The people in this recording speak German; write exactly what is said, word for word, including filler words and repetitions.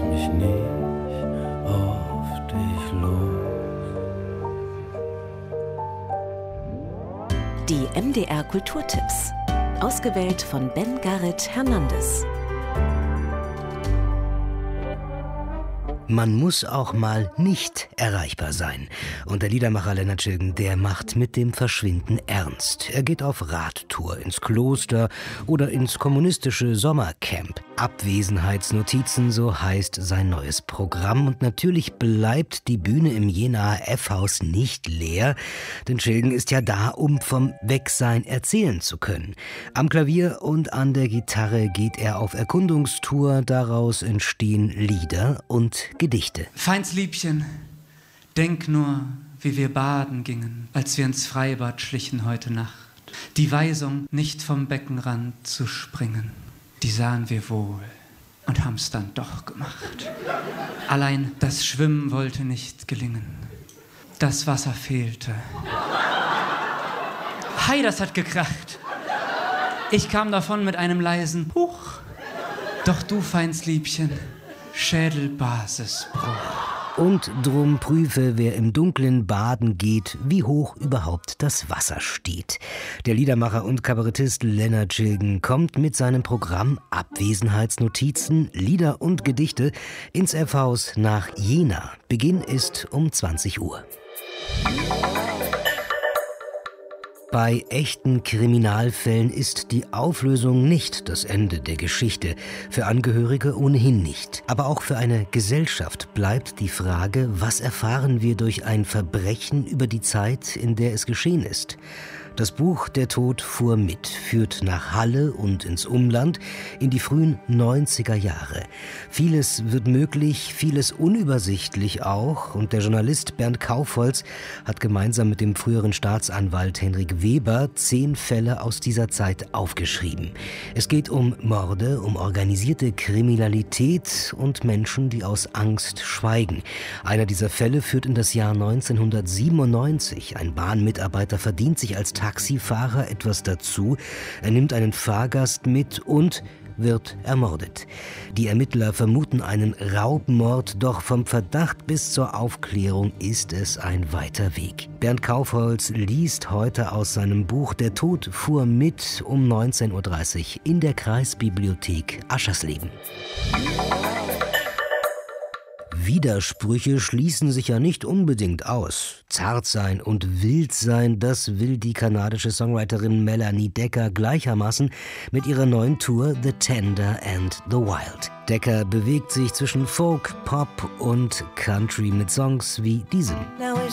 mich nicht auf dich los. Die M D R Kulturtipps. Ausgewählt von Ben Garrett Hernandez. Man muss auch mal nicht erreichbar sein. Und der Liedermacher Leonard Chilgen, der macht mit dem Verschwinden ernst. Er geht auf Radtour ins Kloster oder ins kommunistische Sommercamp. Abwesenheitsnotizen, so heißt sein neues Programm. Und natürlich bleibt die Bühne im Jenaer F-Haus nicht leer, denn Chilgen ist ja da, um vom Wegsein erzählen zu können. Am Klavier und an der Gitarre geht er auf Erkundungstour, daraus entstehen Lieder und Gedichte. Feinsliebchen, denk nur, wie wir baden gingen, als wir ins Freibad schlichen heute Nacht. Die Weisung, nicht vom Beckenrand zu springen, die sahen wir wohl und haben's dann doch gemacht. Allein das Schwimmen wollte nicht gelingen. Das Wasser fehlte. Hei, das hat gekracht. Ich kam davon mit einem leisen Huch. Doch du, Feinsliebchen, Schädelbasisbruch. Und drum prüfe, wer im Dunklen baden geht, wie hoch überhaupt das Wasser steht. Der Liedermacher und Kabarettist Leonard Chilgen kommt mit seinem Programm Abwesenheitsnotizen, Lieder und Gedichte ins F-Haus nach Jena. Beginn ist um zwanzig Uhr. Bei echten Kriminalfällen ist die Auflösung nicht das Ende der Geschichte, für Angehörige ohnehin nicht. Aber auch für eine Gesellschaft bleibt die Frage, was erfahren wir durch ein Verbrechen über die Zeit, in der es geschehen ist. Das Buch Der Tod fuhr mit führt nach Halle und ins Umland in die frühen neunziger Jahre. Vieles wird möglich, vieles unübersichtlich auch. Und der Journalist Bernd Kaufholz hat gemeinsam mit dem früheren Staatsanwalt Henrik Weber zehn Fälle aus dieser Zeit aufgeschrieben. Es geht um Morde, um organisierte Kriminalität und Menschen, die aus Angst schweigen. Einer dieser Fälle führt in das Jahr neunzehnhundertsiebenundneunzig. Ein Bahnmitarbeiter verdient sich als Taxifahrer etwas dazu. Er nimmt einen Fahrgast mit und wird ermordet. Die Ermittler vermuten einen Raubmord, doch vom Verdacht bis zur Aufklärung ist es ein weiter Weg. Bernd Kaufholz liest heute aus seinem Buch Der Tod fuhr mit um neunzehn Uhr dreißig in der Kreisbibliothek Aschersleben. Widersprüche schließen sich ja nicht unbedingt aus. Zart sein und wild sein, das will die kanadische Songwriterin Melanie Decker gleichermaßen mit ihrer neuen Tour The Tender and the Wild. Decker bewegt sich zwischen Folk, Pop und Country mit Songs wie diesem. Now we're